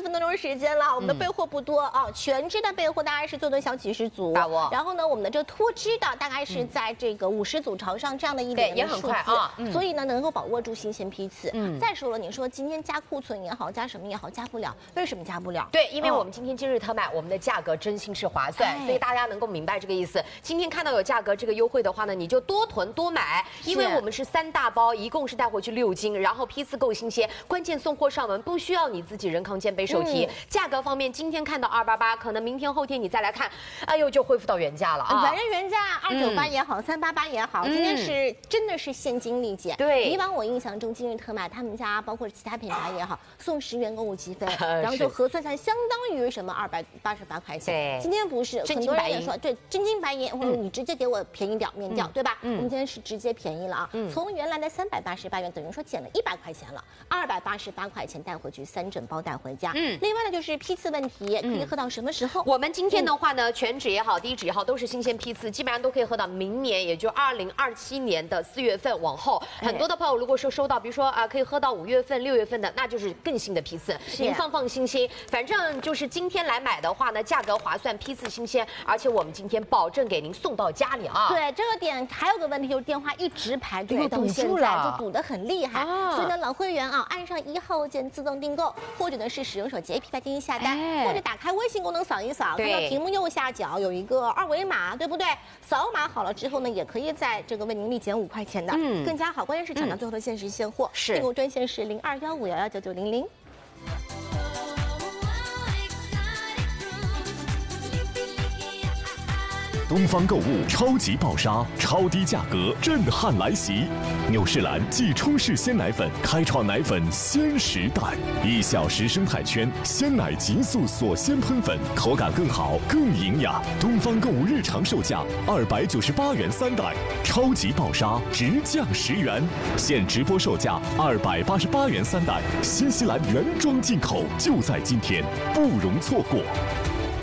分多钟时间了，我们的备货不多啊，全脂的备货大概是做顿小几十组， 把握。 然后呢，我们的这个脱脂的大概是在这个50组朝上这样的一点也很快啊， 所以呢能够把握住新鲜批次。再说了，你说今天加库存也好，加什么也好，加不了，为什么加不了？ 对，因为我们今天今日特卖，我们的价格真心是划算，所以大家能够明白这个意思。今天看到有价格这个优惠的话呢，你就多囤多买，因为我们是3大包，一共是带回去6斤，然后批次够新鲜，关键送货上门不需要你自己人扛肩背手提。价格方面，今天看到288，可能明天后天你再来看，哎呦就恢复到原价了啊。 反正原价298也好，388也好，今天是真的是现金立减。 对， 以往我印象中今日特卖他们家包括其他品牌也好，送10元购物积分，然后就核算下来相当于什么288块钱。 对， 今天不是，很多人也说对真金白银，或者你直接给我便宜点免掉，对吧？我们今天是直接便宜了啊，从原来的388元，等于说减了100块钱了，288块钱带回去3整包带回家。另外呢就是批次问题，可以喝到什么时候？ 我们今天的话呢，全脂也好，低脂也好，都是新鲜批次，基本上都可以喝到明年，也就2027年的4月份往后。很多的朋友如果说收到，比如说可以喝到5月份、6月份的，那就是更新的批次。您放心，反正就是今天来买的话呢，价格划算，批次新鲜，而且我们今天保证给您送到家里啊。 对，这个点还有个问题就是电话一直排队到现在就堵得很厉害，所以呢老会员啊，按上1号键自动订购，或者呢是使用手机 APP 进行下单，或者打开微信功能扫一扫，看到屏幕右下角有一个2维码，对不对？扫码好了之后呢，也可以在这个为您立减5块钱的，更加好。关键是抢到最后的限时现货，订购专线是0215119900。 东方购物超级爆杀，超低价格震撼来袭！纽仕兰即冲式鲜奶粉开创奶粉鲜时代，1小时生态圈鲜奶急速锁鲜喷粉，口感更好更营养。东方购物日常售价298元3袋，超级爆杀直降10元，现直播售价288元3袋，新西兰原装进口，就在今天，不容错过。